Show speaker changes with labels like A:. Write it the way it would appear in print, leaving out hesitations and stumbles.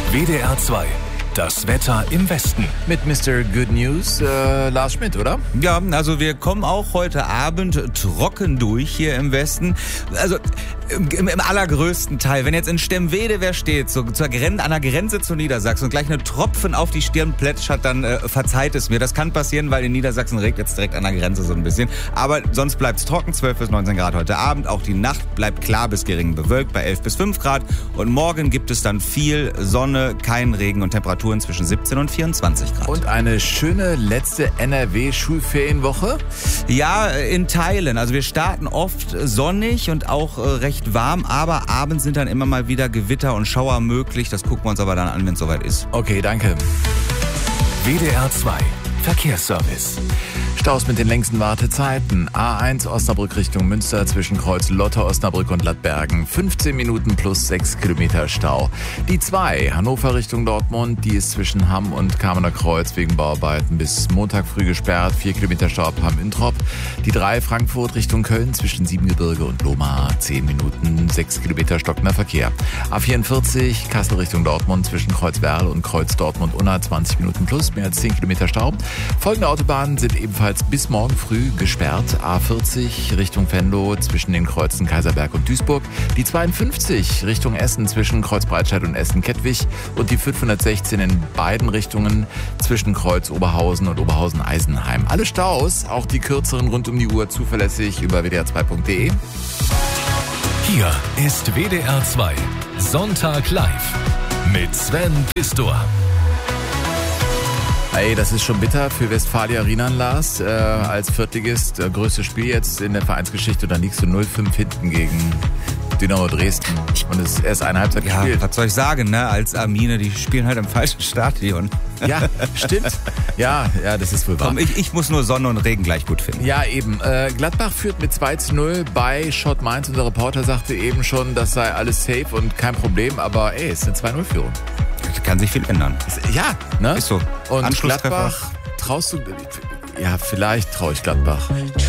A: WDR 2. Das Wetter im Westen.
B: Mit Mr. Good News, Lars Schmidt, oder?
C: Ja, also wir kommen auch heute Abend trocken durch hier im Westen. Also im allergrößten Teil. Wenn jetzt in Stemwede wer steht, an der Grenze zu Niedersachsen und gleich eine Tropfen auf die Stirn plätschert, dann verzeiht es mir. Das kann passieren, weil in Niedersachsen regnet es direkt an der Grenze so ein bisschen. Aber sonst bleibt es trocken, 12 bis 19 Grad heute Abend. Auch die Nacht bleibt klar bis gering bewölkt bei 11 bis 5 Grad. Und morgen gibt es dann viel Sonne, kein Regen und Temperaturen zwischen 17 und 24 Grad.
B: Und eine schöne letzte NRW-Schulferienwoche?
C: Ja, in Teilen. Also wir starten oft sonnig und auch recht warm, aber abends sind dann immer mal wieder Gewitter und Schauer möglich. Das gucken wir uns aber dann an, wenn es soweit ist.
B: Okay, danke.
A: WDR 2. Verkehrsservice.
B: Staus mit den längsten Wartezeiten. A1 Osnabrück Richtung Münster zwischen Kreuz Lotte, Osnabrück und Lattbergen. 15 Minuten plus 6 Kilometer Stau. Die 2 Hannover Richtung Dortmund, die ist zwischen Hamm und Kamener Kreuz wegen Bauarbeiten bis Montag früh gesperrt. 4 Kilometer Stau ab Hamm-Introp. Die 3 Frankfurt Richtung Köln zwischen Siebengebirge und Lohmar. 10 Minuten, 6 Kilometer stockender Verkehr. A44 Kassel Richtung Dortmund zwischen Kreuz Werl und Kreuz Dortmund-Unna. 20 Minuten plus, mehr als 10 Kilometer Stau. Folgende Autobahnen sind ebenfalls bis morgen früh gesperrt. A40 Richtung Venlo zwischen den Kreuzen Kaiserberg und Duisburg. Die 52 Richtung Essen zwischen Kreuz Breitscheid und Essen-Kettwig. Und die 516 in beiden Richtungen zwischen Kreuz Oberhausen und Oberhausen-Eisenheim. Alle Staus, auch die kürzeren rund um die Uhr, zuverlässig über wdr2.de.
A: Hier ist WDR 2. Sonntag live. Mit Sven Pistor.
B: Ey, das ist schon bitter für Westfalia Rienan, Lars. Als Viertligist, größtes Spiel jetzt in der Vereinsgeschichte. Und dann liegst du 0-5 hinten gegen Dynamo Dresden. Und es ist erst eine Halbzeit gespielt.
C: Was soll ich sagen, ne? Als Armine, die spielen halt im falschen Stadion.
B: Ja, stimmt. Ja, das ist wohl wahr.
C: Komm, ich muss nur Sonne und Regen gleich gut finden.
B: Ja, eben. Gladbach führt mit 2-0 bei Schott Mainz. Unser Reporter sagte eben schon, das sei alles safe und kein Problem. Aber es ist eine 2-0-Führung.
C: Kann sich viel ändern.
B: Ja, ne?
C: Ist so.
B: Und
C: Anschlusstreffer.
B: Gladbach, traust du... Ja, vielleicht traue ich Gladbach.